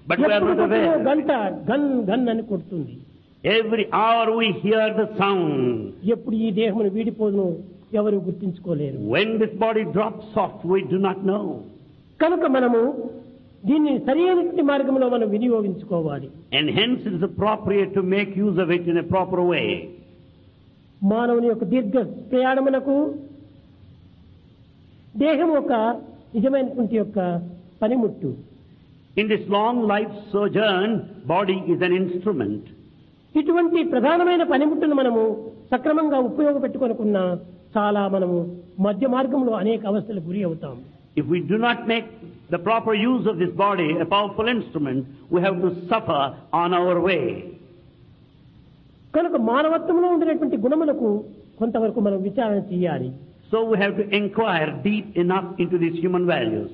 But we are not aware. గంట gun gun అని కొడుతుంది. Every hour we hear the sound. ఎప్పుడు ఈ దేహమును వీడిపోదును ఎవరు గుర్తించుకోలేరు. When this body drops off, we do not know. కనుక మనము దీన్ని సరైన మార్గంలో మనం వినియోగించుకోవాలి. And hence it is appropriate to make use of it in a proper way. మానవుని యొక్క దీర్ఘ ప్రయాణమునకు దేహం ఒక నిజమైనటువంటి యొక్క పనిముట్టు. In this long life sojourn, body is an instrument. ఇటువంటి ప్రధానమైన పనిముట్టును మనము సక్రమంగా ఉపయోగపెట్టుకొనుకున్నా చాలా మనము మధ్య మార్గంలో అనేక అవస్థలకు గురి అవుతాం. If we do not make the proper use of this body, a powerful instrument, we have to suffer on our way. కనుక మానవత్వంలో ఉండినటువంటి గుణములకు కొంతవరకు మనం విచారణ చేయాలి. So we have to inquire deep enough into these human values.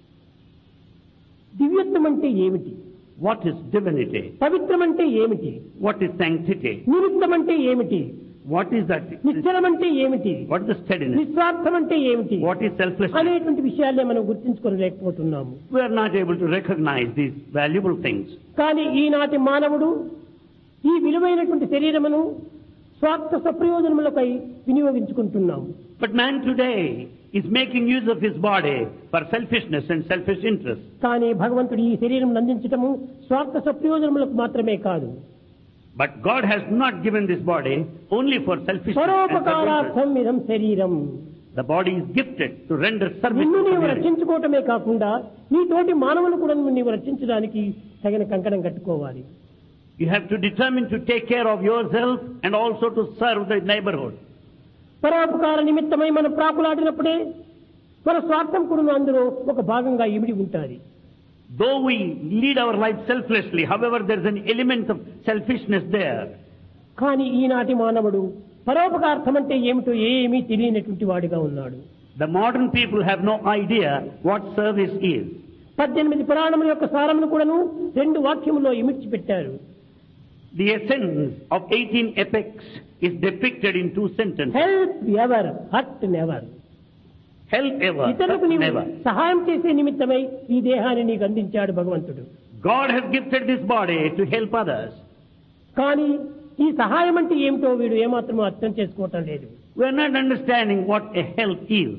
దివ్యత్వం అంటే ఏమిటి? What is divinity? పవిత్రం అంటే ఏమిటి? What is sanctity? నిమిత్తం అంటే ఏమిటి? What is that? నిశ్చలం అంటే ఏమిటి? What is the steadiness? నిస్వార్థం అంటే ఏమిటి? What is selflessness? అనేటువంటి విషయాలే మనం గుర్తించుకోలేకపోతున్నాము. We are not able to recognize these valuable things. కానీ ఈనాటి మానవుడు ఈ విలువైనటువంటి శరీరమును స్వార్థ సప్రయోజనములపై వినియోగించుకుంటున్నాము. But man today is making use of his body for selfishness and selfish interest. కానీ భగవంతుడు ఈ శరీరం అందించటము స్వార్థ సప్రయోజనములకు మాత్రమే కాదు. But God has not given this body only for selfishness and పరోపకారార్థం self-interest. ఇదం శరీరం. The body is gifted to render service నిన్ను to నీవు community. రక్షించుకోవటమే కాకుండా నీ తోటి మానవులు కూడా నీవు రక్షించడానికి తగిన కంకణం కట్టుకోవాలి. You have to determine to take care of yourself and also to serve the neighborhood. పరోపకార నిమిత్తమై మనం ప్రాకులాడినప్పుడే మన స్వార్థం కూడా అందులో ఒక భాగంగా ఇమిడి ఉంటుంది. Though we lead our life selflessly, however, there is an element of selfishness there. కానీ ఈనాటి మానవుడు పరోపకార్థం అంటే ఏమిటో ఏమీ తెలియనటువంటి వాడిగా ఉన్నాడు. The modern people have no idea what service is. 18 పురాణముల యొక్క సారమును కూడాను 2 వాక్యములో ఇమిడ్చి పెట్టారు. The essence of 18 epics is depicted in 2 sentences. Help ever, hurt never. Help ever, ఇతరులకు hurt నీవు never. సహాయం చేసే నిమిత్తమై ఈ దేహాన్ని నీకు అందించాడు భగవంతుడు. God has gifted this body to help others. కానీ ఈ సహాయం అంటే ఏమిటో వీడు ఏమాత్రం అర్థం చేసుకోవటం లేదు. We are not understanding what a help is.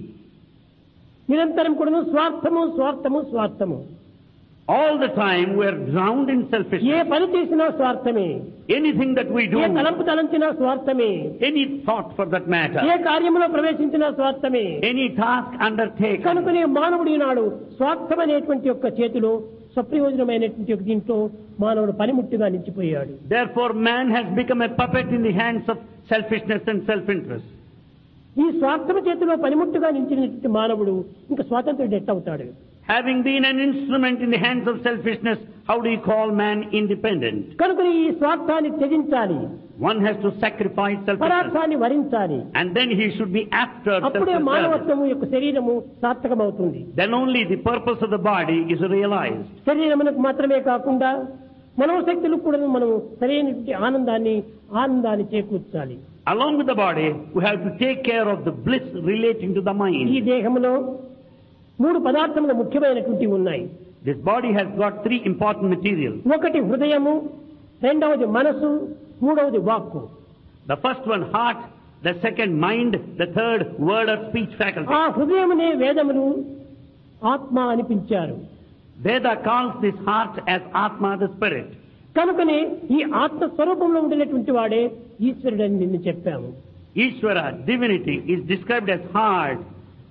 నిరంతరం కూడా స్వార్థము స్వార్థము స్వార్థము. All the time we are drowned in A selfishness. పని చేసినా స్వార్థమే. Anything that we do, ఏ తలంపు తలంచినా స్వార్థమే. any thought for that matter, A కార్యములో ప్రవేశించినా స్వార్థమే. any task undertaken. కనుకనే మానవుడు ఈనాడు స్వార్థం అనేటువంటి యొక్క చేతిలో సప్రయోజనమైనటువంటి యొక్క దీంట్లో మానవుడు పనిముట్టుగా నిలిచిపోయాడు. Therefore man has become a puppet in the hands of selfishness and self-interest. ఈ స్వార్థం చేతిలో పనిముట్టుగా నిలిచినటువంటి మానవుడు ఇంకా స్వాతంత్రుడు ఎట్టవుతాడు? Having been an instrument in the hands of selfishness, how do you call man independent? కనుక ఈ స్వార్థాన్ని త్యజించాలి, One has to sacrifice selfishness, పరార్థాన్ని వరించాలి. and then he should be after అప్పుడే self-service. మానవత్వము యొక్క శరీరము సార్థకమవుతుంది. Then only the purpose of the body is realized. శరీరమునకు మాత్రమే కాకుండా మనోశక్తులకు కూడా మనం సరైనటువంటి ఆనందాన్ని చేకూర్చాలి. Along with the body, we have to take care of the bliss relating to the ఈ mind. దేహంలో 3 పదార్థములు ముఖ్యమైనటువంటివి ఉన్నాయి. This body has got 3 important materials. ఒకటి హృదయము, రెండవది మనసు, మూడవది వాక్కు. The first one, heart. The second, mind. The third, word or speech faculty. ఆ హృదయమునే వేదములు ఆత్మ అనిపించారు. Veda calls this heart as Atma, the spirit. కనుకనే ఈ ఆత్మ స్వరూపంలో ఉండినటువంటి వాడే ఈశ్వరుడని నిన్ను చెప్పాము. Ishvara, divinity, is described as heart.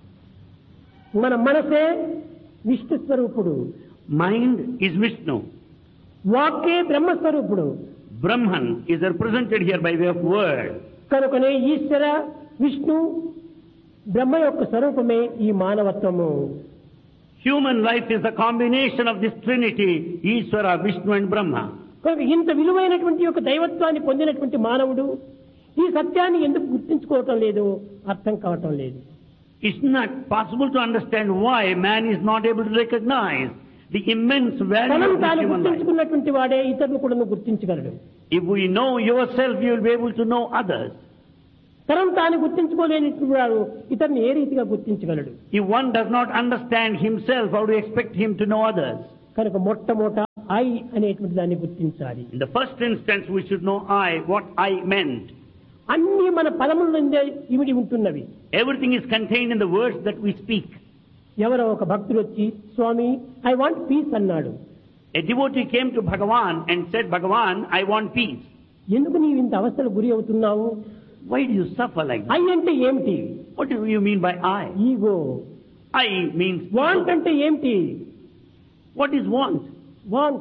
మన మనసే విష్ణు స్వరూపుడు, Mind is Vishnu. వాక్కే బ్రహ్మస్వరూపుడు. Brahman is represented here by way of word. కనుకనే ఈశ్వర, విష్ణు, బ్రహ్మ యొక్క స్వరూపమే ఈ మానవత్వము. Human life is a combination of this trinity, Ishvara, Vishnu and Brahma. కనుక ఇంత విలువైనటువంటి యొక్క దైవత్వాన్ని పొందినటువంటి మానవుడు ఈ సత్యాన్ని ఎందుకు గుర్తించుకోవటం లేదు, అర్థం కావటం లేదు. It's not possible to understand why man is not able to recognize the immense value తనను of this తాను human life. గుర్తించుకున్నటువంటి వాడే ఇతరులు కూడా గుర్తించగలడు. If we know yourself, you will be able to know others. తనను తాను గుర్తించుకోలేనటువంటి వాడు ఇతరుని ఏ రీతిగా గుర్తించగలడు? If one does not understand himself, how do you expect him to know others? కనుక మొట్టమొదట ఐ అనేటువంటి దాన్ని గుర్తించాలి. In the first instance, we should know what I meant. అన్ని మన పదములందే ఇమిడి ఉంటున్నవి. Everything is contained in the words that we speak. ఎవరో ఒక భక్తుడు వచ్చి స్వామి ఐ వాంట్ పీస్ అన్నాడు. A devotee came to Bhagavan and said, Bhagavan, I want peace. ఎందుకు నీవు ఇంత అవస్థలు గురి అవుతున్నావు? Why do you suffer like that? I అంటే ఏమిటి? What do you mean by I? Ego. I means want అంటే ఏమిటి? What is want? Want.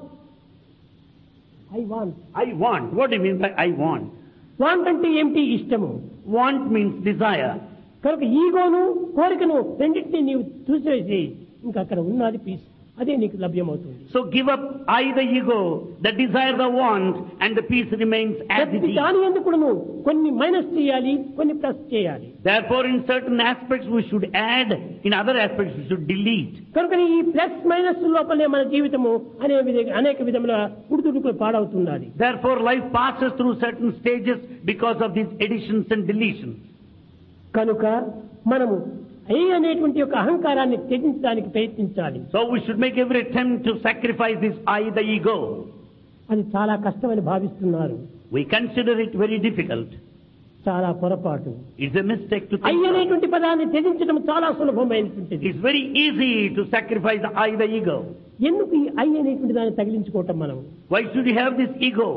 I want. I want. What do you mean by I want? Want అంటే ఏమిటి? ఇష్టము. Want means desire. కనుక ఈగోను కోరికను రెండింటినీ నీవు చూసేసి ఇంకా అక్కడ ఉన్నది పీస్, అదే నీకు లభ్యమవుతుంది. So give up the ego, the desire, the want, and the peace remains as it is. దాని ఎందుకు నువ్వు కొన్ని మైనస్ చేయాలి, కొన్ని ప్లస్ చేయాలి. Therefore, in certain aspects we should add, in other aspects we should delete. కనుక ఈ plus minus లోపలనే మన జీవితము అనేక విధముల ఉడుదుడుకులు పాడవుతున్నది. Therefore, life passes through certain stages because of these additions and deletions. కనుక మనము ఐ అనేటువంటి యొక్క అహంకారాన్ని త్యజించడానికి ప్రయత్నించాలి. So we should make every attempt to sacrifice this the ego. అది చాలా కష్టమని భావిస్తున్నారు. We consider it very difficult. చాలా పొరపాటు. It's a mistake to I think. అనేటువంటి పదాన్ని త్యజించడం చాలా సులభమైనటువంటిది. It's very easy to sacrifice the ego. ఎందుకు ఈ ఐ అనేటువంటి దాన్ని తగిలించుకోవటం మనం? Why should you have this ego?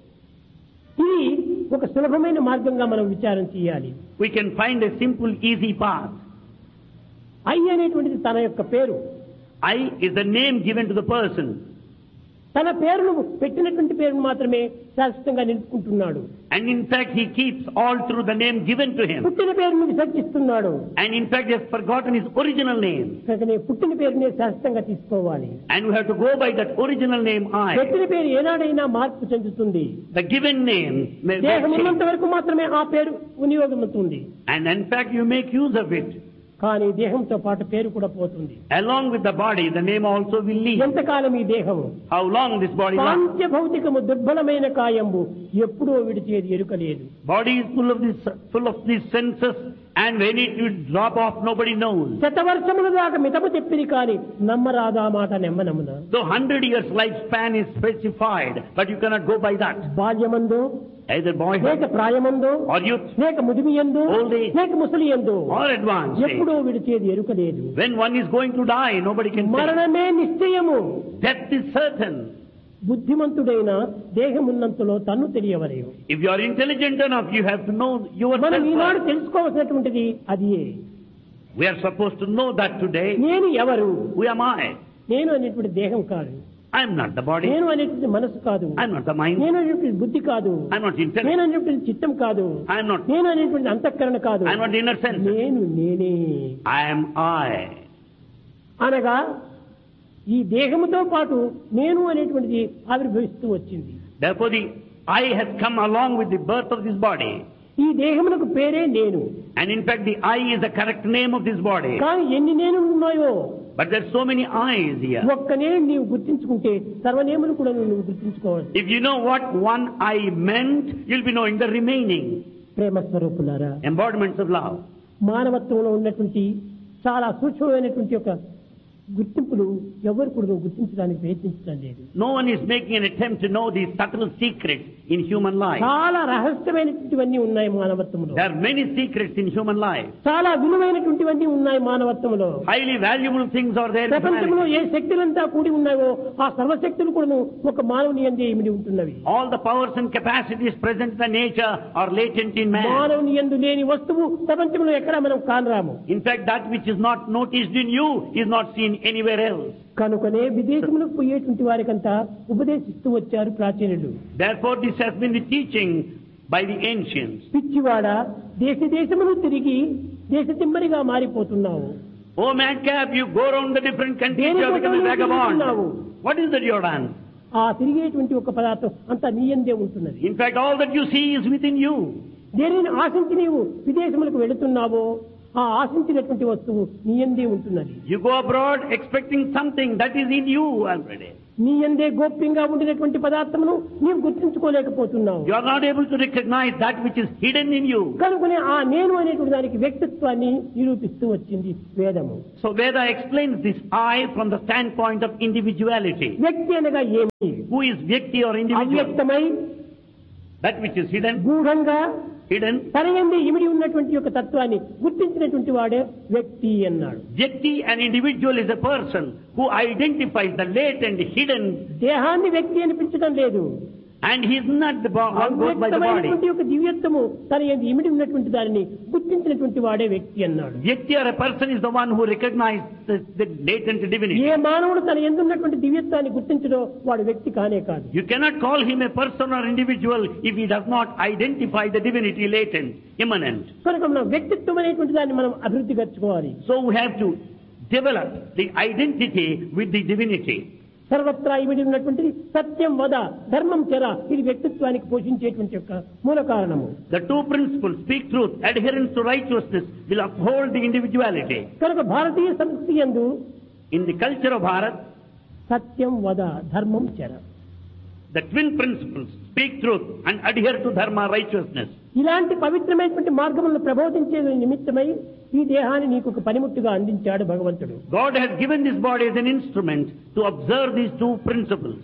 ఇది ఒక సులభమైన మార్గంగా మనం విచారం చేయాలి. We can find a simple, easy path. I అనేటువంటిది తన యొక్క పేరు. I is the name given to the person. తన పేరును పెట్టినటువంటి పేరును మాత్రమే శాశ్వతంగా నిలుపుకుంటున్నాడు. And in fact, he keeps all through the name given to him. పుట్టిన పేరును విసర్జిస్తున్నాడు. And in fact, he has forgotten his original name. కనుక పుట్టిన పేరునే శాశ్వతంగా తీసుకోవాలి. And we have to go by that original name I. పెట్టిన పేరు ఏనాడైనా మార్పు చెందుతుంది. The given name may దేహం ఉన్నంత change. వరకు మాత్రమే ఆ పేరు వినియోగమవుతుంది. And in fact, you make use of it. కానీ దేహంతో పాటు పేరు కూడా పోతుంది. Along with the body, the name also will leave. ఎంతకాలం ఈ దేహము? How long this body lasts? పాంచ భౌతికము దుర్బలమైన కాయంబు ఎప్పుడో విడిచేది ఎరుకలేదు. Body is full of these senses, and when it will drop off, nobody knows. శతవర్షముల దాకా మితము చెప్పిరి కానీ నమ్మరాదా మాట నెమ్మనమున. So 100 years lifespan is specified, but you cannot go by that. బాల్యమందు, Either లేక boyhood ప్రాయమందు, or youth లేక ముదిమియందు, Old age. లేక ముసలియందు or advanced age. ఎప్పుడో విడిచేది ఎరుకలేదు. When one is going to die, nobody can say. మరణమే నిశ్చయము. Death is certain. బుద్ధిమంతుడైన దేహమున్నంతలో తన్ను తెలియవలేవు. If you are intelligent enough, you have to know మనం ఈనాడు yourself. తెలుసుకోవాల్సినటువంటిది అదియే. We are supposed to know that today. నేను ఎవరు? Who am I? నేను అనేటువంటి దేహం కాదు. I am not the body. నేను అనేటువంటి మనసు కాదు. I am not the mind. నేను అనేటువంటి బుద్ధి కాదు. I am not intellect. నేను అనేటువంటి చిత్తం కాదు. I am not. నేను అనేటువంటి అంతఃకరణ కాదు. I am not the inner sense. నేనే I am I. అనగా ఈ దేహముతో పాటు నేను అనేటువంటిది ఆవిర్భవిస్తూ వచ్చింది. Therefore, the I has come along with the birth of this body. ఈ దేహమునకు పేరే నేను. And in fact, the I is the correct name of this body. కానీ ఎన్ని నేను ఉన్నాయో, But there are so many I's here. ఒక్కనే నీవు గుర్తించుకుంటే సర్వనేములు కూడా నువ్వు గుర్తించుకోవాలి. If you know what one I meant, you'll be knowing the remaining ప్రేమ స్వరూపులారా, embodiments of love. మానవత్వంలో ఉన్నటువంటి చాలా సూక్ష్మమైనటువంటి ఒక గుర్తింపులు ఎవరు కూడా గుర్తించడానికి ప్రయత్నించడం లేదు. No one is making an attempt to know these subtle secrets in human life. చాలా రహస్యమైనటువంటివన్నీ ఉన్నాయి మానవత్వంలో. There are many secrets in human life. చాలా విలువైనటువంటివన్నీ ఉన్నాయి మానవత్వంలో. Highly valuable things are there in ప్రపంచంలో humanity. ఏ శక్తులంతా కూడి ఉన్నాయో ఆ సర్వశక్తులు కూడా ఒక మానవుని యందే ఇమిడి ఉంటున్నవి. All the powers and capacities present in the nature are latent in man. మానవుని యందు లేని వస్తువు ప్రపంచంలో ఎక్కడ మనం కానరాము. In fact, that which is not noticed in you is not seen anywhere else. కనుకనే విదేశములకు పోయేటువంటి వారికంతా ఉపదేశిస్తూ వచ్చారు ప్రాచీనులు. Therefore, this has been the teaching by the ancients. పిచ్చివాడ దేశములు తిరిగి దేశ తిమ్మరిగా మారిపోతున్నావు. Oh madcap, you go around the different countries, you have become a vagabond. What is that you have done? ఆ తిరిగేటువంటి ఒక పదార్థం అంతా నీ యందే ఉంటున్నది. In fact, all that you see is within you. దేనిని ఆశించి నీవు విదేశములకు వెళుతున్నావో ఆ ఆశించినటువంటి వస్తువు నీ యందే ఉంటున్నది. You go abroad expecting something that is in you already. నీ యందే గోప్యంగా ఉండినటువంటి పదార్థమును నీవు గుర్తించుకోలేకపోతున్నావు. You are not able to recognize that which is hidden in you. కనుకనే ఆ నేను అనేటువంటి దానికి వ్యక్తిత్వాన్ని నిరూపిస్తూ వచ్చింది వేదము. So Veda explains this I from the standpoint of individuality. వ్యక్తి అనగా ఏమి? Who is Vyakti or individual? అవ్యక్తమై That which is hidden, గూఢంగా hidden. తన యందే ఇమిడి ఉన్నటువంటి యొక్క తత్వాన్ని గుర్తించినటువంటి వాడే వ్యక్తి అన్నాడు. Vyakti, an individual, is a person who identifies the latent, hidden, దేహాన్ని వ్యక్తి అనిపించడం లేదు. and he is not the one goes by the body. అవ్యక్తమైనటువంటి యొక్క దివ్యత్వము తన యందు ఇమిడి ఉన్నటువంటి దానిని గుర్తించినటువంటి వాడే వ్యక్తి అన్నాడు. Vyakti or a person is the one who recognizes the latent divinity. ఏ మానవుడు తన యందు ఉన్నటువంటి దివ్యత్వాన్ని గుర్తించడో వాడు వ్యక్తి కానే కాదు. You cannot call him a person or individual if he does not identify the divinity latent, immanent. కనుక మనం వ్యక్తిత్వం అనేటువంటి దాన్ని మనం అభివృద్ధి పరచుకోవాలి. So we have to develop the identity with the divinity. సర్వత్రా ఇమిడి ఉన్నటువంటి సత్యం వద ధర్మం చెర ఇది వ్యక్తిత్వానికి పోషించేటువంటి యొక్క మూల కారణము. The two principles, speak truth, adherence to righteousness, will uphold the individuality. కనుక భారతీయ సంస్కృతి యందు In the culture of Bharat, సత్యం వద ధర్మం చెర the twin principles, speak truth and adhere to dharma, righteousness. ఇలాంటి పవిత్రమైనటువంటి మార్గములను ప్రబోధించే నిమిత్తమై ఈ దేహాన్ని నీకు ఒక పనిముట్టుగా అందించాడు భగవంతుడు. God has given this body as an instrument to observe these two principles.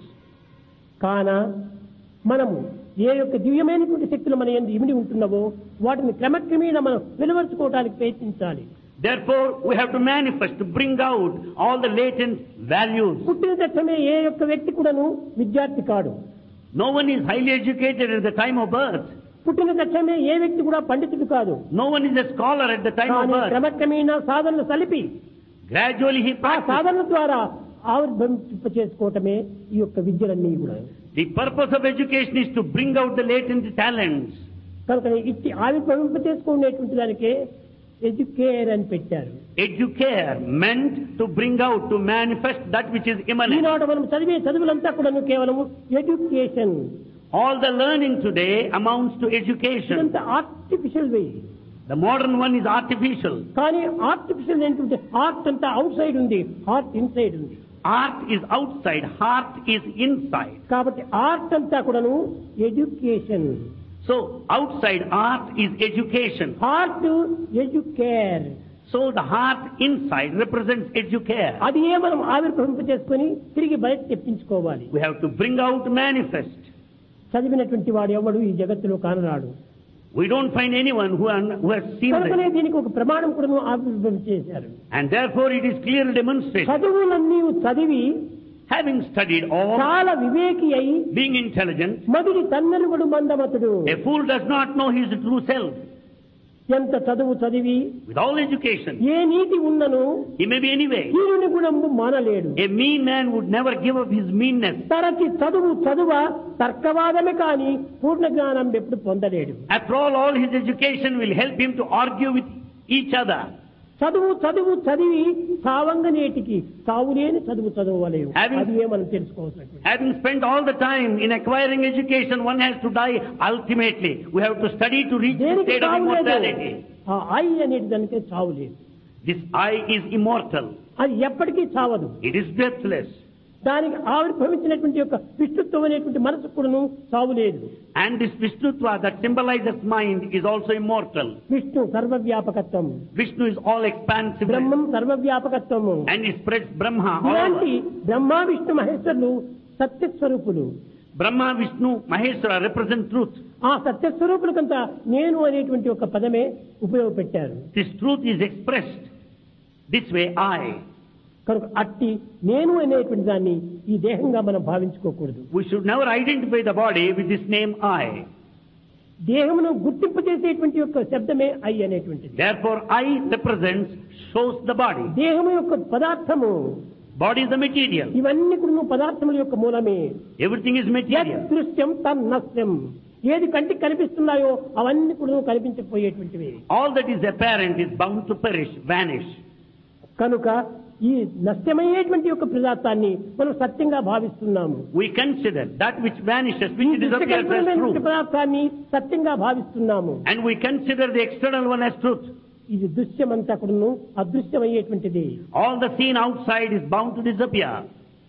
కాన మనము ఏ యొక్క దివ్యమైనటువంటి శక్తులు మన యందు ఇమిడి ఉంటున్నావో వాటిని క్రమక్రమేణా మనం వెలువరుచుకోవడానికి ప్రయత్నించాలి. Therefore, we have to manifest, to bring out all the latent values. పుట్టిన తక్షణమే ఏ యొక్క వ్యక్తి కూడాను విద్యార్థి కాడు. No one is highly educated at the time of birth. పుట్టిన తక్షణమే ఏ వ్యక్తి కూడా పండితుడు కాదు. No one is a scholar at the time of birth. క్రమక్రమేణా సాధనలు సలిపి Gradually he ఆ practices. సాధన ద్వారా ఆవిర్భవింప చేసుకోవటమే ఈ యొక్క విద్యలన్నీ కూడా. The purpose of education is to bring out the latent talents. కనుక ఇట్టి ఆవిర్భవింప చేసుకునేటువంటి దానికే ఎడ్యుకేర్ అని పెట్టారు. Educare meant to bring out, to manifest that which is immanent. ఈనాడు మనం చదివే చదువులంతా కూడా కేవలం education. All the learning today amounts to education. ఇదంతా artificial way. The modern one is artificial. కానీ ఆర్టిఫిషియల్ ఏంటంటే ఆర్ట్ అంతా అవుట్ సైడ్ ఉంది, హార్ట్ ఇన్సైడ్ ఉంది. Art is outside, heart is inside. కాబట్టి ఆర్ట్ అంతా కూడాను education. So outside art is education. Heart educare. So the heart inside represents educare. అది ఏ మనం ఆవిర్భవింప చేసుకుని తిరిగి బయట తెప్పించుకోవాలి. We have to bring out, manifest. చదివినటువంటి వాడు ఎవడు ఈ జగత్తులో కానరాడు. We don't find anyone who has seen కనుకనే this. దీనికి ఒక ప్రమాణం కూడా ఆవిర్భవం చేశారు. And therefore it is clearly demonstrated. చదువులన్నీ చదివి Having studied all, చాలా వివేకి అయి being intelligent, మధుడి తన్నెలుగుడు మందమతుడు. a fool does not know his true self. ఎంత చదువు చదివి With all education, ఏ నీతి ఉన్నను he may be anyway. హీనుని గుణము మానలేడు. A mean man would never give up his meanness. తరచి చదువ తర్కవాదమే కాని పూర్ణ జ్ఞానం ఎప్పుడు పొందలేడు. After all his education will help him to argue with each other. చదివి సావంగ నేటికి సావులేని చదువలేవు. అది ఏమని తెలుసుకోవచ్చు. Having spent all the time in acquiring education, one has to die ultimately. We have to study to reach the state of immortality. ఆ I అనేది దానికి చావు లేదు. This I is immortal. అది ఎప్పటికీ చావదు. It is deathless. దానికి ఆవిర్భవించినటువంటి యొక్క విష్ణుత్వం అనేటువంటి మనసు కూడాను చావు లేదు. And this Vishnutva that symbolizes mind is also immortal. Vishnu సర్వవ్యాపకత్వం. Vishnu is all expansive. Brahmam సర్వవ్యాపకత్వము. And he spreads Brahma all ఇలాంటి over. Brahma Vishnu మహేశ్వరులు సత్యస్వరూపులు. Brahma, Vishnu, Maheshwara represent truth. ఆ సత్యస్వరూపులకంతా నేను అనేటువంటి ఒక పదమే ఉపయోగపెట్టారు. This truth is expressed this way, I. కనుక అట్టి నేను అనేటువంటి దాన్ని ఈ దేహంగా మనం భావించుకోకూడదు. We should never identify the body with this name I. దేహమును గుర్తింపు చేసేటువంటి యొక్క శబ్దమే ఐ అనేటువంటిది. Therefore I represents, shows the body. దేహము యొక్క పదార్థము. Body is the material. ఇవన్నీ కూడా పదార్థముల యొక్క మూలమే. Everything is material. దృశ్యం తన్నస్యం. ఏది కంటికి కనిపిస్తున్నాయో అవన్నీ కూడా కనిపించకపోయేటువంటివి. All that is apparent is bound to perish, vanish. కనుక ఈ నష్టమయ్యేటువంటి యొక్క పదార్థాన్ని మనం సత్యంగా భావిస్తున్నాము. We consider that which vanishes, which disappears as truth. పదార్థాన్ని సత్యంగా భావిస్తున్నాము. And we consider the external one as truth. ఇది దృశ్యమంతా కూడా అదృశ్యమయ్యేటువంటిది. All the seen outside is bound to disappear.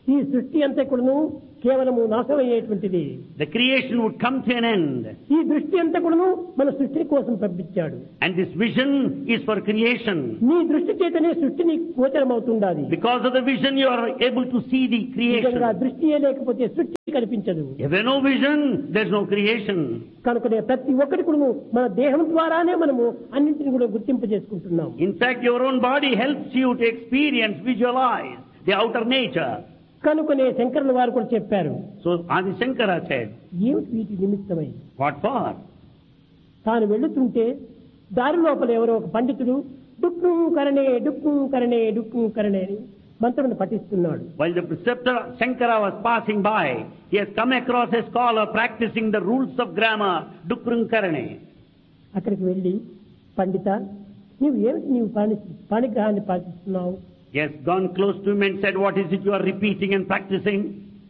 ఈ సృష్టి అంతా కూడాను కేవలము నాశనమయ్యేటువంటిది. The creation would come to an end. ఈ దృష్టి అంతా కూడాను మన సృష్టి కోసం పంపించాడు. And this vision is for creation. నీ దృష్టి చేతనే సృష్టిని గోచరమవుతుండాలి. Because of the vision you are able to see the creation. నిజంగా దృష్టియే లేకపోతే సృష్టి కనిపించదు. If there is no vision, there is no creation. కనుకనే ప్రతి ఒక్కటి కూడాను మన దేహం ద్వారానే మనము అన్నింటిని కూడా గుర్తింపు చేసుకుంటున్నాం. In fact, your own body helps you to experience, visualize the outer nature. కనుకనే శంకరుల వారు కూడా చెప్పారు. So Adi Shankara said, ఏమిటి వీటి నిమిత్తమై? what for? తాను వెళుతుంటే దారి లోపల ఎవరో ఒక పండితుడు డుక్కుం కరణే డుక్కుం కరణే డుక్కుం కరణే అని మంత్రాన్ని పఠిస్తున్నాడు. While the preceptor Shankara was passing by, he has come across a scholar practicing the rules of grammar, Dukrum Karane. అక్కడికి వెళ్ళి, పండిత నీవు పాణిగ్రహాన్ని పాటిస్తున్నావు? He has gone close to him and said, what is it you are repeating and practicing?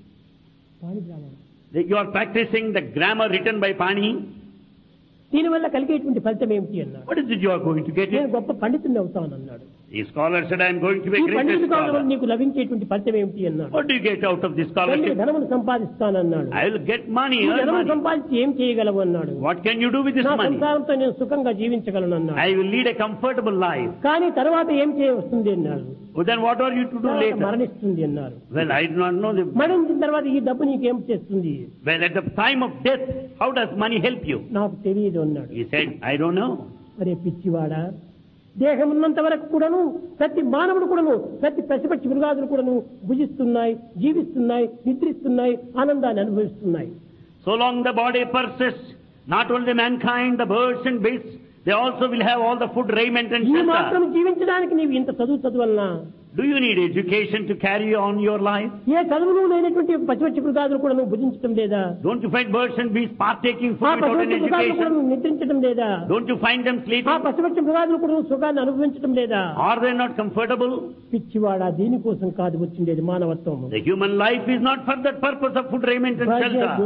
You are practicing the grammar written by Pani. దీనివల్ల కలిగేటువంటి ఫలితం ఏమిటి అన్నాడు. What is it you are going to get? నేను గొప్ప పండితుడిని అవుతాను అన్నాడు. The scholar said, I am going to be a great scholar. నీకు లభించేటువంటి ఫలితం ఏమిటి అన్నాడు. What do you get out of this scholarship? ధనమును సంపాదిస్తానన్నాడు. I will get money. ధనమును సంపాదించి ఏం చేయగలవు అన్నాడు. What can you do with this money? సంసారంతో నేను సుఖంగా జీవించగలను అన్నాడు. I will lead a comfortable life. కానీ తర్వాత ఏం చేయవస్తుంది అన్నాడు. Then what are you to do later? మరణిస్తుంది అన్నారు. Well, I do not know. మరణించిన తర్వాత ఈ డబ్బు నీకేం చేస్తుంది? Well, at the time of death, how does money help you? నాకు తెలియదు అన్నాడు. He said, I don't know. అరే పిచ్చివాడా, దేహం ఉన్నంత వరకు కూడాను ప్రతి మానవుడు కూడాను ప్రతి పశుపక్షి మృగాదులు కూడాను భుజిస్తున్నాయి, జీవిస్తున్నాయి, నిద్రిస్తున్నాయి, ఆనందాన్ని అనుభవిస్తున్నాయి. So long the body persists, not only mankind, the birds and beasts, they also will have all the food, raiment and ఈ మాత్రం shelter. జీవించడానికి నీవు ఇంత చదువులనా? Do you need education to carry on your life? ఏ చదువులు లేనటువంటి పశుపక్షి మృగాదులు కూడా నువ్వు భుజించడం లేదా? Don't you find birds and beasts partaking ఆ food without an పశుపక్షి మృగాదులు కూడా education? నువ్వు నిద్రించడం లేదా? Don't you find them ఆ sleeping? పశుపక్షి మృగాదులు కూడా నువ్వు సుఖాన్ని అనుభవించడం లేదా? Are they not comfortable? పిచ్చివాడా, దీనికోసం కాదు వచ్చిండేది మానవత్వం. The human life is not for that purpose of food, raiment and shelter.